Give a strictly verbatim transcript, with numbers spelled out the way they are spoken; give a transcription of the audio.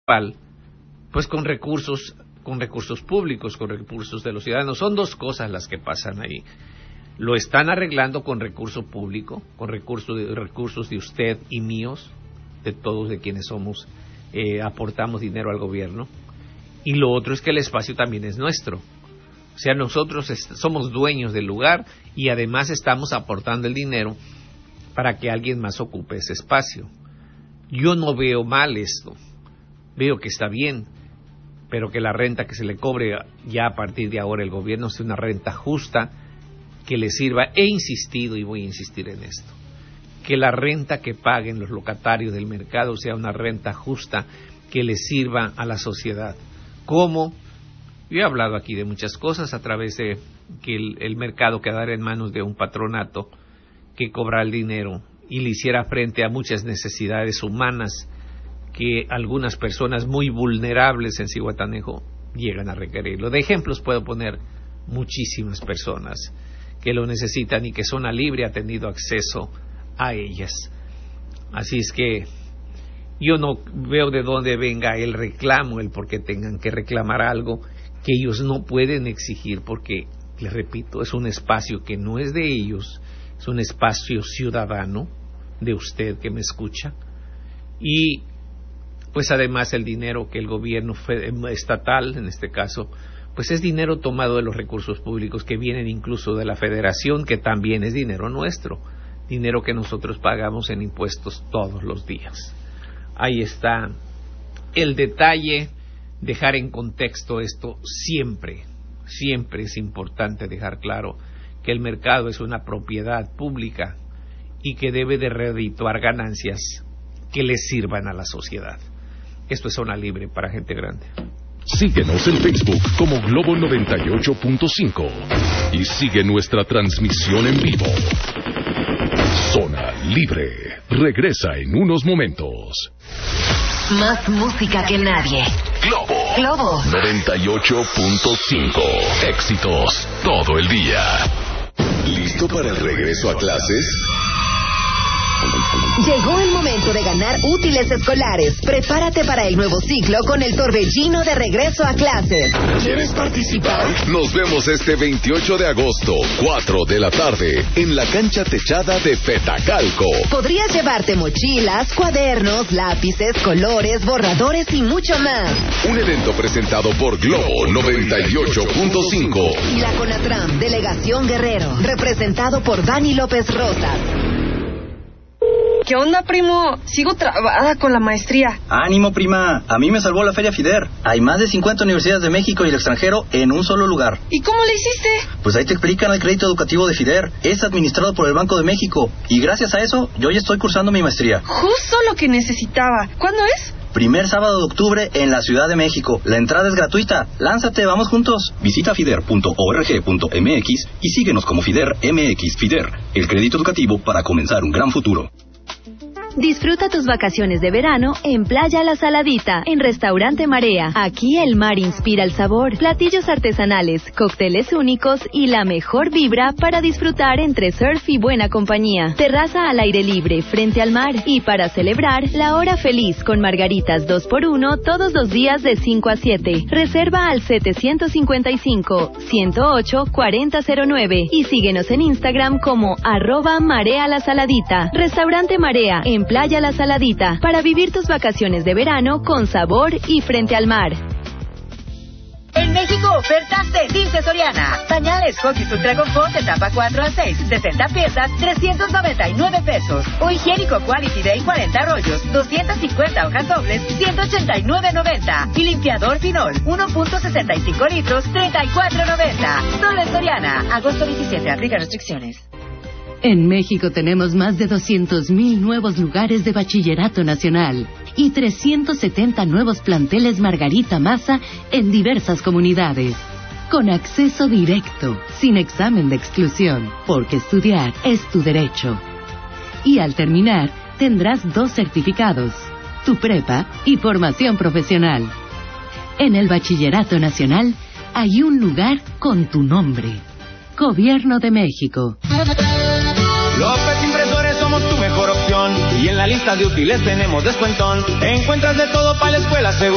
municipal, pues con recursos, con recursos públicos, con recursos de los ciudadanos. Son dos cosas las que pasan ahí. Lo están arreglando con recurso público, con recursos de, recursos de usted y míos, de todos de quienes somos, eh, aportamos dinero al gobierno. Y lo otro es que el espacio también es nuestro. O sea, nosotros est- somos dueños del lugar y además estamos aportando el dinero para que alguien más ocupe ese espacio. Yo no veo mal esto, veo que está bien, pero que la renta que se le cobre ya a partir de ahora el gobierno sea una renta justa que le sirva. He insistido y voy a insistir en esto, que la renta que paguen los locatarios del mercado sea una renta justa que le sirva a la sociedad. ¿Cómo? Yo he hablado aquí de muchas cosas a través de que el, el mercado quedara en manos de un patronato que cobrara el dinero y le hiciera frente a muchas necesidades humanas que algunas personas muy vulnerables en Zihuatanejo llegan a requerirlo. De ejemplos puedo poner muchísimas personas que lo necesitan y que Zona Libre ha tenido acceso a ellas. Así es que yo no veo de dónde venga el reclamo, el por qué tengan que reclamar algo que ellos no pueden exigir, porque, les repito, es un espacio que no es de ellos, es un espacio ciudadano de usted que me escucha, y pues además el dinero que el gobierno estatal, en este caso, pues es dinero tomado de los recursos públicos que vienen incluso de la federación, que también es dinero nuestro, dinero que nosotros pagamos en impuestos todos los días. Ahí está el detalle, dejar en contexto esto siempre, siempre es importante dejar claro que el mercado es una propiedad pública y que debe de redituar ganancias que le sirvan a la sociedad. Esto es Zona Libre para gente grande. Síguenos en Facebook como Globo noventa y ocho punto cinco y sigue nuestra transmisión en vivo. Zona Libre regresa en unos momentos. Más música que nadie. Globo. Globo noventa y ocho punto cinco. Éxitos todo el día. ¿Listo para el regreso a clases? Llegó el momento de ganar útiles escolares. Prepárate para el nuevo ciclo con el torbellino de regreso a clases. ¿Quieres participar? Nos vemos este veintiocho de agosto, cuatro de la tarde, en la cancha techada de Petacalco. Podrías llevarte mochilas, cuadernos, lápices, colores, borradores y mucho más. Un evento presentado por Globo noventa y ocho punto cinco. Y la CONATRAM, Delegación Guerrero, representado por Dani López Rosas. ¿Qué onda, primo? Sigo trabada con la maestría. Ánimo, prima. A mí me salvó la Feria FIDER. Hay más de cincuenta universidades de México y el extranjero en un solo lugar. ¿Y cómo le hiciste? Pues ahí te explican el crédito educativo de FIDER. Es administrado por el Banco de México. Y gracias a eso, yo ya estoy cursando mi maestría. Justo lo que necesitaba. ¿Cuándo es? Primer sábado de octubre en la Ciudad de México. La entrada es gratuita. Lánzate, vamos juntos. Visita fider punto org punto m x y síguenos como FIDER M X. FIDER, el crédito educativo para comenzar un gran futuro. Disfruta tus vacaciones de verano en Playa La Saladita, en Restaurante Marea. Aquí el mar inspira el sabor, platillos artesanales, cócteles únicos y la mejor vibra para disfrutar entre surf y buena compañía. Terraza al aire libre, frente al mar. Y para celebrar, la hora feliz con margaritas dos por uno todos los días de cinco a siete. Reserva al setecientos cincuenta y cinco, ciento ocho, cuarenta cero nueve y síguenos en Instagram como arroba Marea La Saladita. Restaurante Marea, en Playa La Saladita, para vivir tus vacaciones de verano con sabor y frente al mar. En México, ofertas de Dulce Soriana. Pañales Huggies Ultra Confort de etapa cuatro a seis, sesenta piezas, trescientos noventa y nueve pesos. O higiénico Quality Day cuarenta rollos, doscientas cincuenta hojas dobles, ciento ochenta y nueve noventa. Y limpiador Finol, uno punto sesenta y cinco litros, treinta y cuatro noventa. Solo en Soriana. Agosto veintisiete, aplica restricciones. En México tenemos más de doscientos mil nuevos lugares de bachillerato nacional y trescientos setenta nuevos planteles Margarita Maza en diversas comunidades. Con acceso directo, sin examen de exclusión, porque estudiar es tu derecho. Y al terminar, tendrás dos certificados, tu prepa y formación profesional. En el bachillerato nacional hay un lugar con tu nombre. Gobierno de México. López Impresores somos tu mejor opción y en la lista de útiles tenemos descuentón. Encuentras de todo para la escuela seguro.